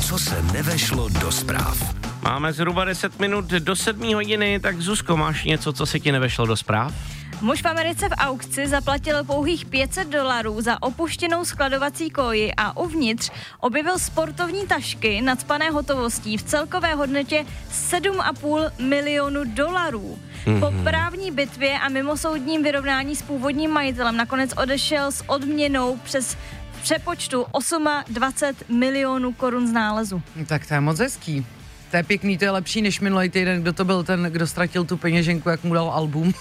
Co se nevešlo do zpráv. Máme zhruba 10 minut do 7 hodiny, tak Zuzko, máš něco, co se ti nevešlo do zpráv? Muž v Americe v aukci zaplatil pouhých $500 za opuštěnou skladovací koji a uvnitř objevil sportovní tašky nacpané hotovostí v celkové hodnotě $7,5 milionu. Po právní bitvě a mimosoudním vyrovnání s původním majitelem nakonec odešel s odměnou přes přepočtu 28 milionů korun z nálezu. Tak to je moc hezký. To je pěkný, to je lepší než minulý týden, kdo to byl ten, kdo ztratil tu peněženku, jak mu dal album.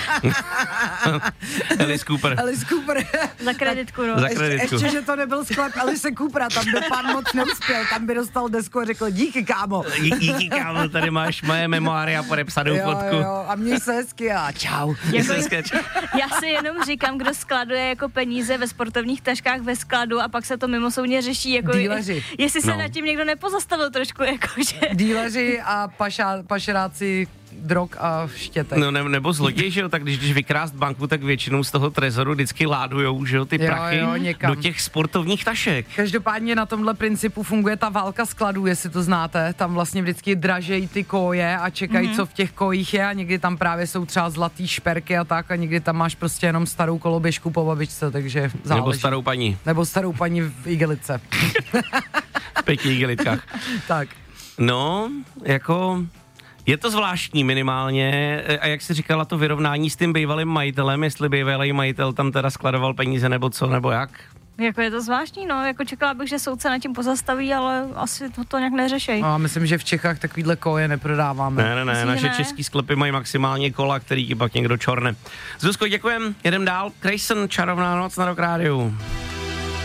Alice Cooper. Za kreditku, no. Ještě, že to nebyl sklep Alice Coopera, tam by pán moc neuspěl, tam by dostal desku a řekl díky, kámo. Díky, kámo, tady máš moje memoáry a podepsanou fotku. Jo, a měj se hezky a čau. Já si jenom říkám, kdo skladuje jako peníze ve sportovních taškách ve skladu a pak se to mimosoudně řeší, jako jestli se nad tím někdo nepozastavil trošku, jakože. Díleři a pašeráci drog a štětek. No nebo zloděj, že jo, tak když vykrást banku, tak většinou z toho trezoru vždycky ládujou, že jo, ty prachy do těch sportovních tašek. Každopádně na tomhle principu funguje ta válka skladů, jestli to znáte, tam vlastně vždycky dražejí ty koje a čekají, co v těch kojích je a někdy tam právě jsou třeba zlatý šperky a tak a někdy tam máš prostě jenom starou koloběžku po babičce, takže záleží. Nebo starou paní v igelice. V 5 igelitkách. Tak. No, jako je to zvláštní minimálně a jak jsi říkala, to vyrovnání s tím bývalým majitelem, jestli bývalý majitel tam teda skladoval peníze nebo co, nebo jak? Jako je to zvláštní, no, jako čekala bych, že soudce nad tím pozastaví, ale asi to nějak neřešej. No, myslím, že v Čechách takovýhle koje neprodáváme. Ne, naše český sklepy mají maximálně kola, který pak někdo čorne. Zuzko, děkujem, jedem dál. Grayson, Čarovná noc na Rock Rádiu.